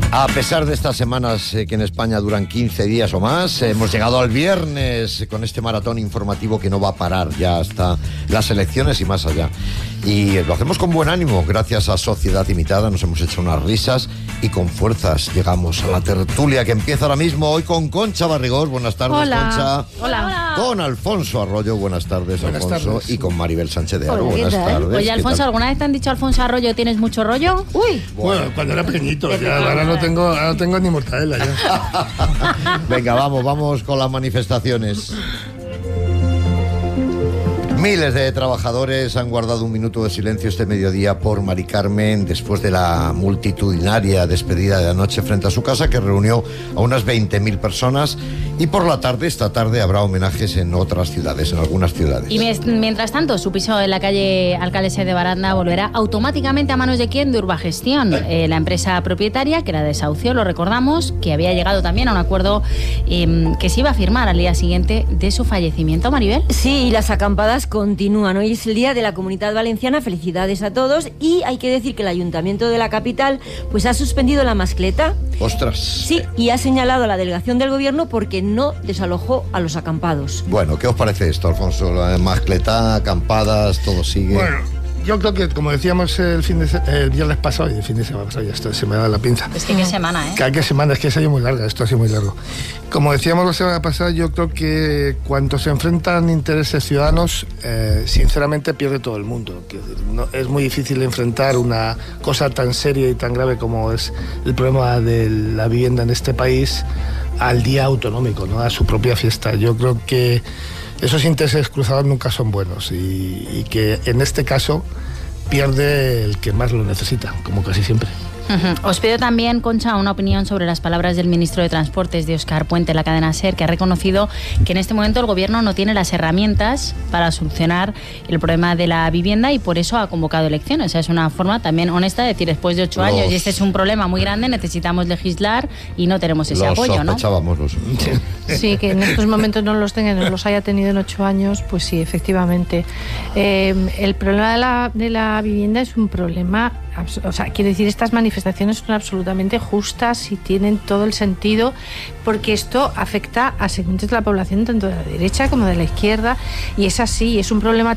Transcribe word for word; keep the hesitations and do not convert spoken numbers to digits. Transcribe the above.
A pesar de estas semanas eh, que en España duran quince días o más, eh, hemos llegado al viernes con este maratón informativo que no va a parar ya hasta las elecciones y más allá. Y lo hacemos con buen ánimo, gracias a Sociedad Limitada, nos hemos hecho unas risas y con fuerzas llegamos a la tertulia que empieza ahora mismo, hoy con Concha Barrigós. Buenas tardes, Hola. Concha. Hola. Hola. Con Alfonso Arroyo, buenas tardes, Buenas Alfonso. tardes. Y con Maribel Sánchez de Aro, Hola, ¿qué buenas tal? tardes. Oye, Alfonso, ¿alguna vez te han dicho Alfonso Arroyo, tienes mucho rollo? Uy. Bueno, cuando era pequeñito, ya, ahora no tengo, ahora no tengo ni mortadela ya. Venga, vamos, vamos con las manifestaciones. Miles de trabajadores han guardado un minuto de silencio este mediodía por Mari Carmen después de la multitudinaria despedida de anoche frente a su casa, que reunió a unas veinte mil personas, y por la tarde, esta tarde, habrá homenajes en otras ciudades, en algunas ciudades. Y mientras tanto, su piso en la calle Alcalde de Baranda volverá automáticamente a manos de quién, de Urbagestión, eh, la empresa propietaria que la desahució, lo recordamos, que había llegado también a un acuerdo eh, que se iba a firmar al día siguiente de su fallecimiento. Maribel. Sí, y las acampadas continúan. Hoy es el Día de la Comunidad Valenciana, felicidades a todos, y hay que decir que el Ayuntamiento de la capital pues ha suspendido la mascleta. ¡Ostras! Sí, y ha señalado a la delegación del gobierno porque no desalojó a los acampados. Bueno, ¿qué os parece esto, Alfonso? La mascleta, acampadas, todo sigue. Bueno, yo creo que, como decíamos el fin de se- el viernes pasado, y el fin de semana pasado, ya esto se me da la pinza. Es que qué semana, ¿eh? Cada que semana, es que se ha ido muy larga, esto ha sido muy largo. Como decíamos la semana pasada, yo creo que cuando se enfrentan intereses ciudadanos, eh, sinceramente pierde todo el mundo. Quiero decir, no, es muy difícil enfrentar una cosa tan seria y tan grave como es el problema de la vivienda en este país al día autonómico, ¿no? A su propia fiesta. Yo creo que esos intereses cruzados nunca son buenos y, y que en este caso pierde el que más lo necesita, como casi siempre. Uh-huh. Os pido también, Concha, una opinión sobre las palabras del ministro de Transportes, de Óscar Puente, en la cadena SER, que ha reconocido que en este momento el gobierno no tiene las herramientas para solucionar el problema de la vivienda y por eso ha convocado elecciones. O sea, es una forma también honesta de decir, después de ocho Los... años, y este es un problema muy grande, necesitamos legislar y no tenemos ese los apoyo, ¿no? sospechábamos, los... Sí, que en estos momentos no los tengan, no los haya tenido en ocho años, pues sí, efectivamente. Eh, el problema de la, de la vivienda es un problema, o sea, quiero decir, estas manifestaciones son absolutamente justas y tienen todo el sentido, porque esto afecta a segmentos de la población, tanto de la derecha como de la izquierda, y es así, es un problema